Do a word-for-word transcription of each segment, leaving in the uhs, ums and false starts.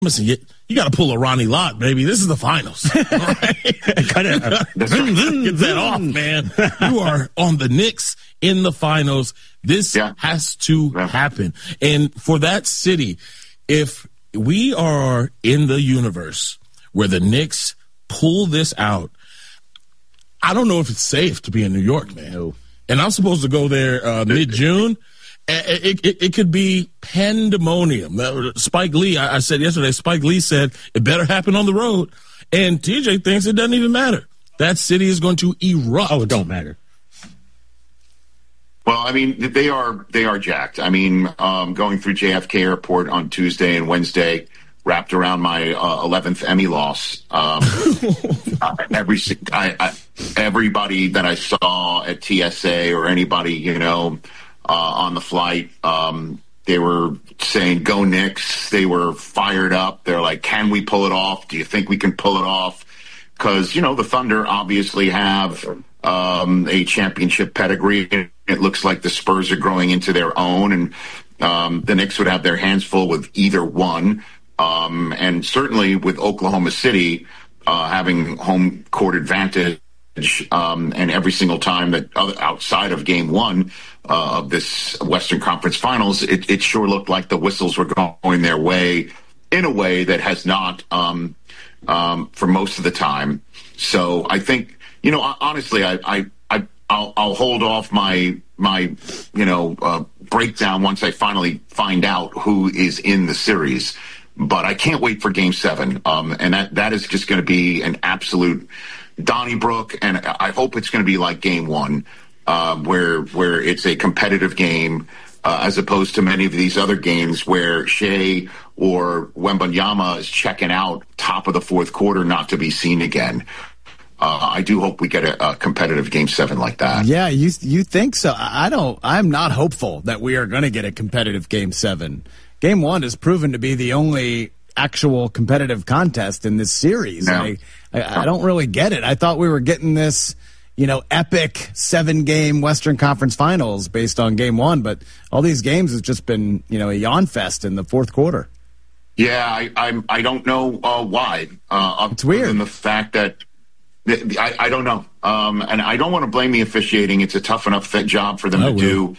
Listen, you, you got to pull a Ronnie Lott, baby. This is the finals. Right? Get that off, man. You are on the Knicks in the finals. This yeah. has to yeah. happen. And for that city, if we are in the universe where the Knicks pull this out, I don't know if it's safe to be in New York, man. No. And I'm supposed to go there uh, mid-June. It, it, it could be pandemonium. Spike Lee, I, I said yesterday, Spike Lee said it better happen on the road. And T J thinks it doesn't even matter. That city is going to erupt. Oh, it don't matter. Well, I mean, they are they are jacked. I mean, um, going through J F K Airport on Tuesday and Wednesday, wrapped around my uh, eleventh Emmy loss. Um, every I, I, everybody that I saw at T S A or anybody, you know, Uh, on the flight, um, they were saying, go Knicks. They were fired up. They're like, can we pull it off? Do you think we can pull it off? Because, you know, the Thunder obviously have um, a championship pedigree. It looks like the Spurs are growing into their own, and um, the Knicks would have their hands full with either one. Um, and certainly with Oklahoma City uh, having home court advantage, Um, and every single time that other, outside of game one uh, of this Western Conference Finals, it, it sure looked like the whistles were going their way in a way that has not um, um, for most of the time. So I think, you know, honestly, I, I, I I'll, I'll hold off my my you know uh, breakdown once I finally find out who is in the series. But I can't wait for Game Seven, um, and that that is just going to be an absolute Donnybrook, and I hope it's going to be like Game One, uh, where where it's a competitive game, uh, as opposed to many of these other games where Shea or Wembanyama is checking out top of the fourth quarter, not to be seen again. Uh, I do hope we get a, a competitive Game Seven like that. Yeah, you you think so? I don't. I'm not hopeful that we are going to get a competitive Game Seven. Game One has proven to be the only actual competitive contest in this series. Yeah. I, I, I don't really get it. I thought we were getting this, you know, epic seven-game Western Conference Finals based on Game One, but all these games have just been, you know, a yawn fest in the fourth quarter. Yeah, I I'm, I don't know uh, why. Uh, it's weird. Other than the fact that I, I don't know, um, and I don't want to blame the officiating. It's a tough enough th- job for them I to will. do.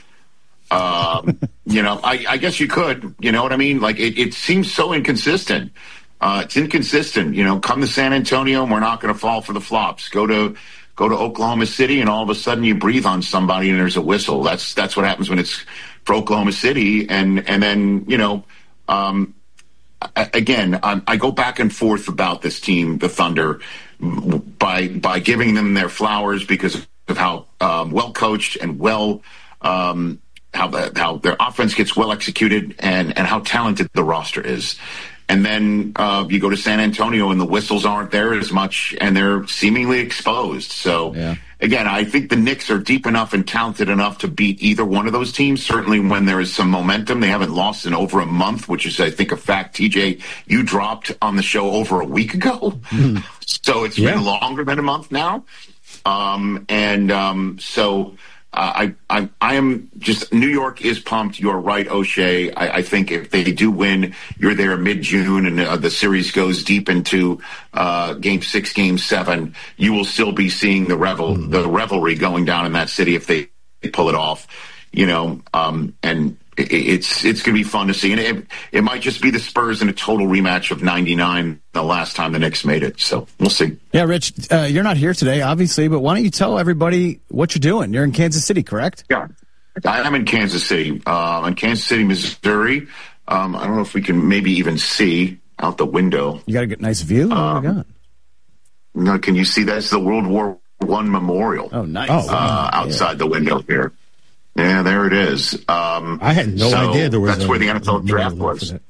Um, you know, I, I guess you could, you know what I mean? Like, it, it seems so inconsistent. Uh, it's inconsistent. You know, come to San Antonio and we're not going to fall for the flops. Go to go to Oklahoma City and all of a sudden you breathe on somebody and there's a whistle. That's that's what happens when it's for Oklahoma City. And, and then, you know, um, again, I, I go back and forth about this team, the Thunder, by by giving them their flowers because of how um, well coached and well um, how the, how their offense gets well executed and, and how talented the roster is. And then uh, you go to San Antonio and the whistles aren't there as much and they're seemingly exposed. So, yeah. Again, I think the Knicks are deep enough and talented enough to beat either one of those teams. Certainly when there is some momentum. They haven't lost in over a month, which is, I think, a fact. T J, you dropped on the show over a week ago. Mm. So it's yeah. been longer than a month now. Um, and um, so... Uh, I, I I am just, New York is pumped. You're right, O'Shea. I, I think if they do win, you're there mid-June and uh, the series goes deep into uh, game six, game seven, you will still be seeing the revel, mm-hmm. the revelry going down in that city if they pull it off, you know, um, and it, it's it's going to be fun to see. And it, it might just be the Spurs in a total rematch of ninety-nine, the last time the Knicks made it. So we'll see. Yeah, Rich, uh, you're not here today, obviously, but why don't you tell everybody what you're doing? You're in Kansas City, correct? Yeah, I'm in Kansas City. Uh, in Kansas City, Missouri. Um, I don't know if we can maybe even see out the window. You got a good, nice view? Um, oh, my God. No, can you see that? It's the World War One memorial. Oh, nice. Uh, wow. Outside yeah. the window here. Yeah, there it is. Um, I had no so idea there was That's a, where the N F L draft was. That.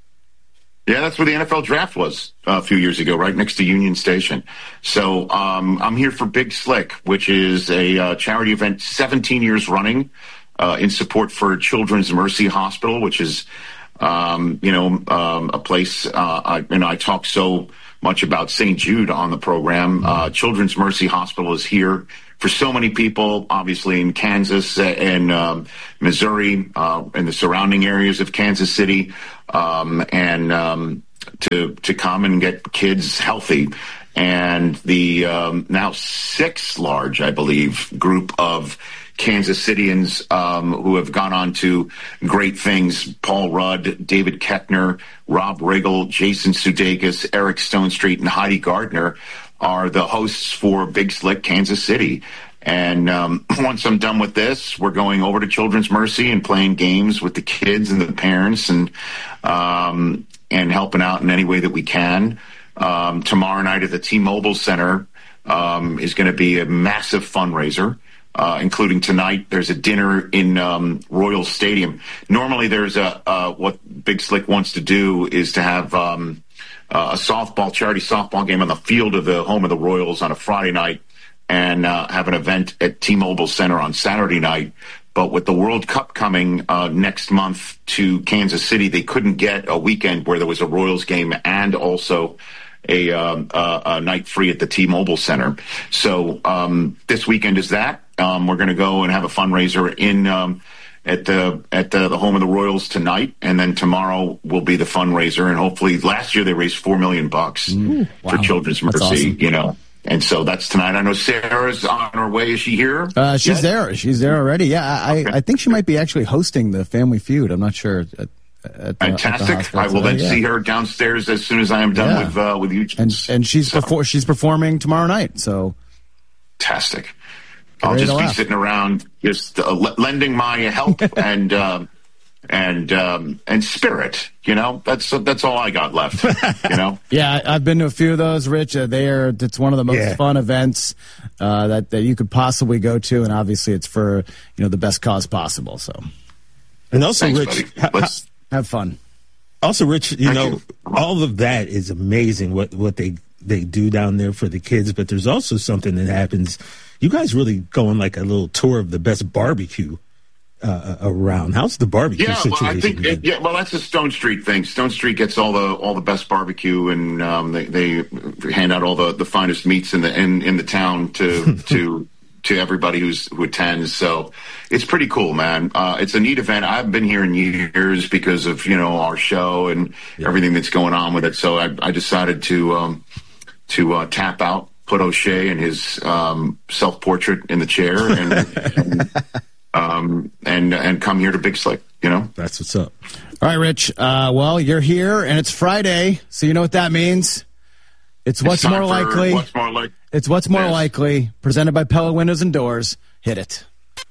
Yeah, that's where the N F L draft was uh, a few years ago, right next to Union Station. So um, I'm here for Big Slick, which is a uh, charity event seventeen years running uh, in support for Children's Mercy Hospital, which is, um, you know, um, a place, uh, I, you know, I talk so much about Saint Jude on the program. Uh, Children's Mercy Hospital is here for so many people, obviously in Kansas and um, Missouri, uh, and the surrounding areas of Kansas City. Um, and, um, to to come and get kids healthy. And the um, now six large, I believe, group of Kansas Cityans um, who have gone on to great things. Paul Rudd, David Keckner, Rob Riggle, Jason Sudeikis, Eric Stonestreet, and Heidi Gardner are the hosts for Big Slick Kansas City. And um, once I'm done with this, we're going over to Children's Mercy and playing games with the kids and the parents and um, and helping out in any way that we can. Um, tomorrow night at the T-Mobile Center um, is going to be a massive fundraiser, uh, including tonight. There's a dinner in um, Royal Stadium. Normally there's a uh, what Big Slick wants to do is to have um, uh, a softball, charity softball game on the field of the home of the Royals on a Friday night and uh, have an event at T-Mobile Center on Saturday night. But with the World Cup coming uh, next month to Kansas City, they couldn't get a weekend where there was a Royals game and also a, um, uh, a night free at the T-Mobile Center. So um, this weekend is that. Um, we're going to go and have a fundraiser in um, at the at the, the home of the Royals tonight, and then tomorrow will be the fundraiser. And hopefully, last year they raised four million bucks mm, wow. for Children's Mercy. Awesome. You know. And so that's tonight. I know Sarah's on her way. Is she here? Uh, she's yet? there. She's there already. Yeah, I, okay. I think she might be actually hosting the Family Feud. I'm not sure. At, at, Fantastic. At I will then yeah. see her downstairs as soon as I am done yeah. with uh, with you. And, and she's so. perfor- she's performing tomorrow night. So fantastic. I'll just be laugh. sitting around, just uh, l- lending my help and. Uh, And um, and spirit, you know, that's that's all I got left, you know. Yeah, I've been to a few of those, Rich. Uh, they are it's one of the most yeah. fun events uh, that that you could possibly go to, and obviously it's for you know the best cause possible. So, and also, Thanks, Rich, ha- ha- have fun. Also, Rich, you Thank know, you. all of that is amazing. What what they they do down there for the kids, but there's also something that happens. You guys really go on like a little tour of the best barbecue. Uh, around. How's the barbecue yeah, situation? Well, I think it, yeah, well, that's a Stone Street thing. Stone Street gets all the all the best barbecue, and um, they, they hand out all the, the finest meats in the in, in the town to to to everybody who's who attends. So it's pretty cool, man. Uh, it's a neat event. I've been here in years because of you know our show and yeah. everything that's going on with it. So I, I decided to um, to uh, tap out, put O'Shea and his um, self portrait in the chair, and. and Um, and and come here to Big Slick, you know? That's what's up. All right, Rich. Uh, well, you're here, and it's Friday, so you know what that means. It's What's it's More Likely. What's More Likely. It's What's More yes. Likely, presented by Pella Windows and Doors. Hit it.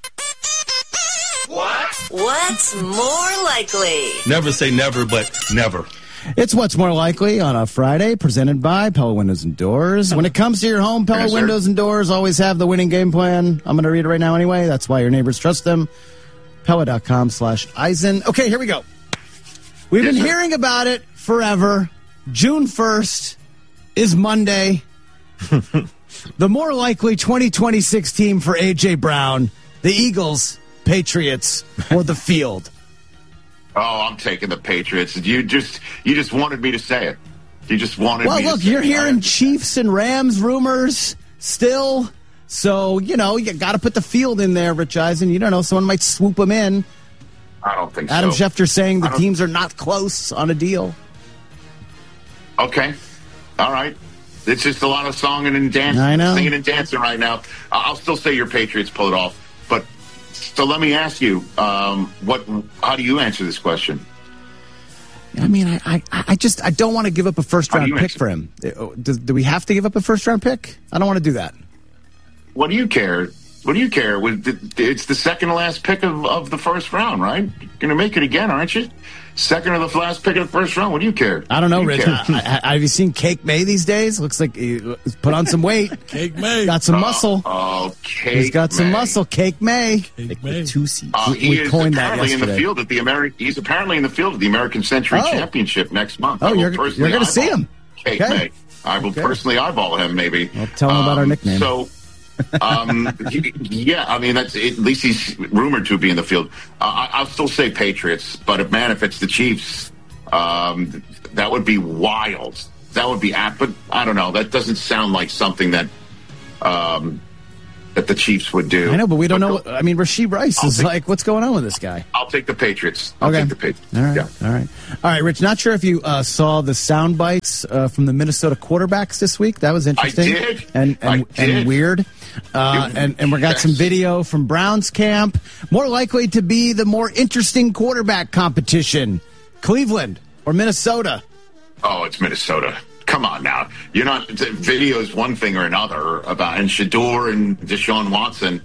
What? What's more likely? Never say never, but never. It's What's More Likely on a Friday, presented by Pella Windows and Doors. When it comes to your home, Pella yes, Windows and Doors always have the winning game plan. I'm going to read it right now anyway. That's why your neighbors trust them. Pella.com slash Eisen. Okay, here we go. We've yes, been sir. hearing about it forever. June first is Monday. The more likely twenty twenty-six team for A J. Brown, the Eagles, Patriots, or the field. Oh, I'm taking the Patriots. You just you just wanted me to say it. You just wanted well, me look, to say you're it. hearing Chiefs and Rams rumors still. So, you know, you got to put the field in there, Rich Eisen. You don't know. Someone might swoop them in. I don't think Adam so. Adam Schefter saying the teams are not close on a deal. Okay. All right. It's just a lot of songing and dancing. I know. Singing and dancing right now. I'll still say your Patriots pull it off. But so let me ask you, um, what? How do you answer this question? I mean, I, I, I just I don't want to give up a first round pick answer? for him. Do, do we have to give up a first round pick? I don't want to do that. What do you care? What do you care? It's the second to last pick of, of the first round, right? You're going to make it again, aren't you? Second or the last pick of the first round. What do you care? I don't know, Rich. I, I, have you seen Cake May these days? Looks like he put on some weight. Cake May. Got some muscle. Oh, oh Cake He's got May. some muscle. Cake May. Cake May. Two seats. Uh, we he we is coined apparently that in the field at the Ameri- He's apparently in the field at the American Century oh. Championship next month. Oh, you're, you're going to see him. Cake okay. May. I will okay. personally eyeball him, maybe. Well, tell him um, about our nickname. So. um, yeah, I mean, that's at least he's rumored to be in the field. Uh, I, I'll still say Patriots, but if man, if it's the Chiefs, um, that would be wild. That would be apt, but I don't know. That doesn't sound like something that um, that the Chiefs would do. I know, but we don't but know. I mean, Rashee Rice I'll is take, like, what's going on with this guy? I'll take the Patriots. I'll okay. take the Patriots. All right. Yeah. All right. All right, Rich, not sure if you uh, saw the sound bites uh, from the Minnesota quarterbacks this week. That was interesting. I did. And, and, I did. and weird. Uh, and, and we got yes. some video from Browns camp. More likely to be the more interesting quarterback competition, Cleveland or Minnesota? Oh, it's Minnesota. Come on now. You're not, video is one thing or another about, and Shador and Deshaun Watson,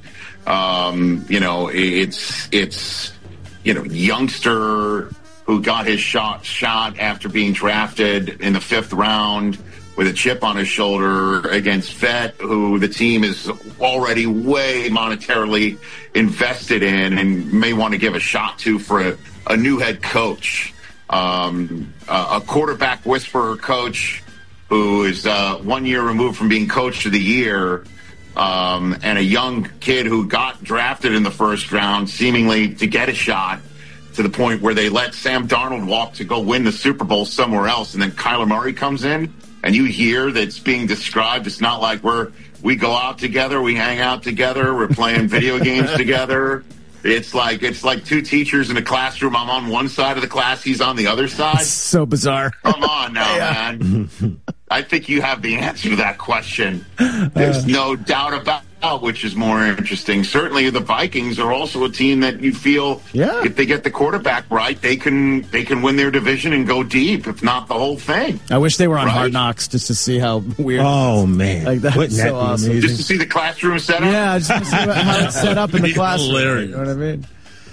um, you know, it's, it's, you know, youngster who got his shot, shot after being drafted in the fifth round with a chip on his shoulder against vet, who the team is already way monetarily invested in and may want to give a shot to for a, a new head coach. Um, a, a quarterback whisperer coach who is uh, one year removed from being coach of the year, um, and a young kid who got drafted in the first round, seemingly to get a shot, to the point where they let Sam Darnold walk to go win the Super Bowl somewhere else, and then Kyler Murray comes in, and you hear that it's being described. It's not like we're we go out together, we hang out together, we're playing video games together. It's like it's like two teachers in a classroom. I'm on one side of the class, he's on the other side. It's so bizarre. Come on now, yeah. man. I think you have the answer to that question. There's uh, no doubt about it, which is more interesting. Certainly the Vikings are also a team that you feel yeah. if they get the quarterback right, they can they can win their division and go deep, if not the whole thing. I wish they were on right? Hard Knocks just to see how weird. Oh, man. Like, that's Wouldn't so that be awesome. amazing? Just to see the classroom set up? Yeah, just to see how it's set up in the classroom. Hilarious. You know what I mean?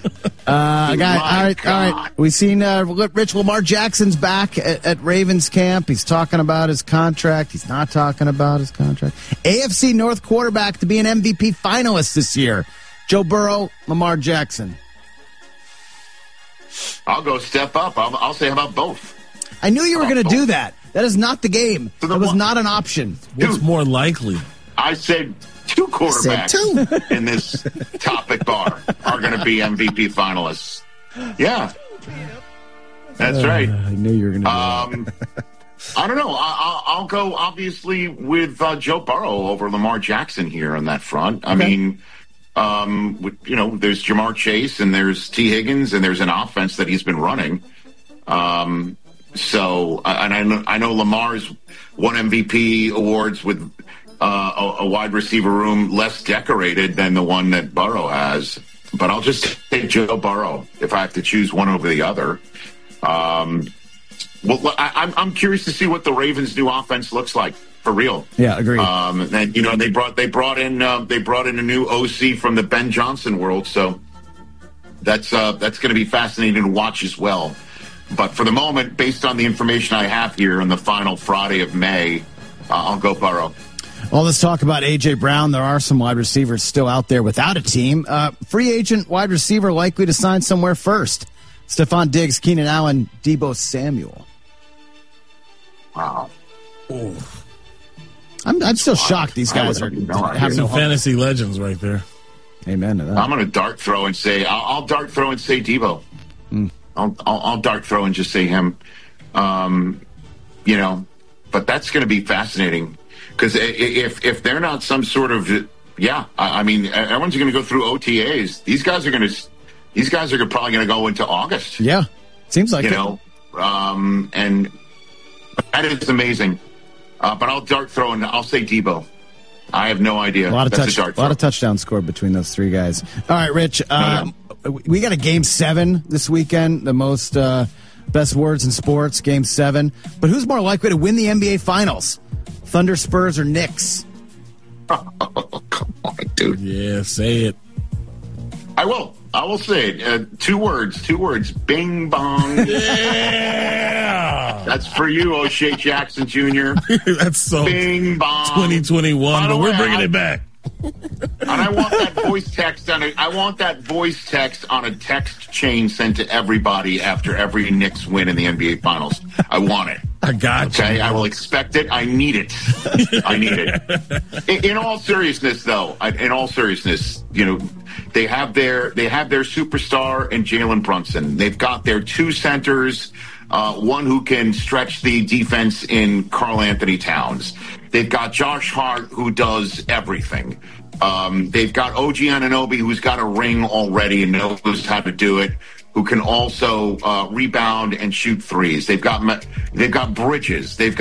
Uh, guy, all right, God. all right. We've seen uh, Rich Lamar Jackson's back at, at Ravens camp. He's talking about his contract. He's not talking about his contract. A F C North quarterback to be an M V P finalist this year. Joe Burrow, Lamar Jackson. I'll go step up. I'll, I'll say how about both. I knew you were going to do that. That is not the game. So the that was one, not an option. What's dude, more likely? I said two quarterbacks two. in this topic bar are going to be M V P finalists. Yeah. That's uh, right. I knew you were going to do um, that. I don't know. I, I'll go, obviously, with uh, Joe Burrow over Lamar Jackson here on that front. I okay. mean, um, you know, there's Jamar Chase and there's T. Higgins and there's an offense that he's been running. Um, so, and I know, I know Lamar's won M V P awards with uh, a, a wide receiver room less decorated than the one that Burrow has. But I'll just take Joe Burrow if I have to choose one over the other. Um, well, I, I'm I'm curious to see what the Ravens' new offense looks like for real. Yeah, agreed. Um, and you know they brought they brought in uh, they brought in a new O C from the Ben Johnson world, so that's uh, that's going to be fascinating to watch as well. But for the moment, based on the information I have here on the final Friday of May, uh, I'll go Burrow. Well, let's talk about A J. Brown. There are some wide receivers still out there without a team. Uh, free agent wide receiver likely to sign somewhere first. Stephon Diggs, Keenan Allen, Deebo Samuel. Wow. Ooh. I'm, I'm still shocked these guys are have some fantasy legends right there. Amen to that. I'm going to dart throw and say, I'll, I'll dart throw and say Deebo. Mm. I'll, I'll, I'll dart throw and just say him. Um, you know, but that's going to be fascinating. Because if if they're not some sort of, yeah, I, I mean, everyone's going to go through O T As. These guys are going to, these guys are probably going to go into August. Yeah, seems like you it. know, um, and that is amazing. Uh, but I'll dart throw and I'll say Deebo. I have no idea. A lot of That's touch, a, a lot of touchdowns scored between those three guys. All right, Rich. Um, no, no. We got a game seven this weekend. The most uh, best words in sports, game seven. But who's more likely to win the N B A Finals? Thunder, Spurs, or Knicks? Oh, come on, dude. Yeah, say it. I will. I will say it. Uh, two words. Two words. Bing bong. Yeah. That's for you, O'Shea Jackson Junior That's so Bing bong. twenty twenty-one, but we're bringing I, it back. And I want that voice text on a, I want that voice text on a text chain sent to everybody after every Knicks win in the N B A Finals. I want it. I got okay, you. Okay, I will expect it. I need it. I need it. In, in all seriousness, though, I, in all seriousness, you know, they have their they have their superstar in Jalen Brunson. They've got their two centers, uh, one who can stretch the defense in Karl Anthony Towns. They've got Josh Hart, who does everything. Um, they've got O G Anunoby, who's got a ring already and knows how to do it, who can also uh, rebound and shoot threes. They've got they've got Bridges. They've got